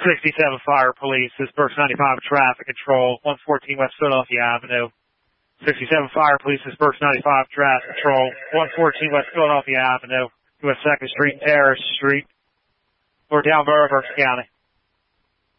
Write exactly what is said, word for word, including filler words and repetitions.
sixty-seven Fire Police, this Berks ninety-five Traffic Control, one fourteen West Philadelphia Avenue. sixty-seven Fire Police, this Berks ninety-five Traffic Control, one fourteen West Philadelphia Avenue, U S second Street, Terrace Street. We're down Berks County.